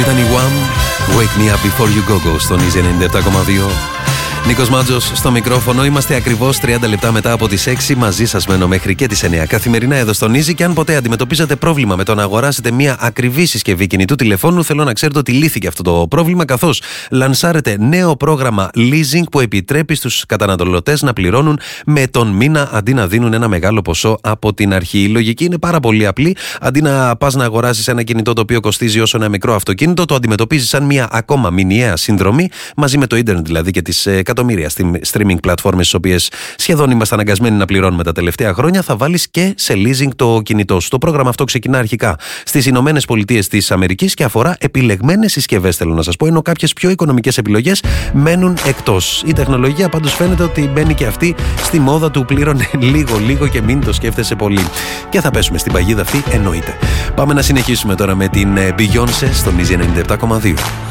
Ήταν η Wham! Wake me up before you go στον Easy 97,2. Νίκος Μάτζος στο μικρόφωνο. Είμαστε ακριβώς 30 λεπτά μετά από τις 6. Μαζί σας μένω μέχρι και τις 9. Καθημερινά εδώ στον Easy. Και αν ποτέ αντιμετωπίζετε πρόβλημα με το να αγοράσετε μια ακριβή συσκευή κινητού τηλεφώνου, θέλω να ξέρετε ότι λύθηκε αυτό το πρόβλημα, καθώς λανσάρεται νέο πρόγραμμα leasing που επιτρέπει στους καταναλωτές να πληρώνουν με τον μήνα αντί να δίνουν ένα μεγάλο ποσό από την αρχή. Η λογική είναι πάρα πολύ απλή. Αντί να πας να αγοράσεις ένα κινητό το οποίο κοστίζει όσο ένα μικρό αυτοκίνητο, το αντιμετωπίζεις σαν μια ακόμα μηνιαία συνδρομή, μαζί με το ίντερνετ δηλαδή και τις εκατομμύρια streaming πλατφόρμες, τις οποίες σχεδόν είμαστε αναγκασμένοι να πληρώνουμε τα τελευταία χρόνια. Θα βάλεις και σε leasing το κινητό σου. Το πρόγραμμα αυτό ξεκινά αρχικά στις Ηνωμένες Πολιτείες της Αμερικής και αφορά επιλεγμένες συσκευές, θέλω να σας πω, ενώ κάποιες πιο οικονομικές επιλογές μένουν εκτός. Η τεχνολογία πάντως φαίνεται ότι μπαίνει και αυτή στη μόδα του πλήρωνε λίγο και μην το σκέφτεσαι πολύ. Και θα πέσουμε στην παγίδα αυτή, εννοείται. Πάμε να συνεχίσουμε τώρα με την Beyoncé στον Easy 97,2.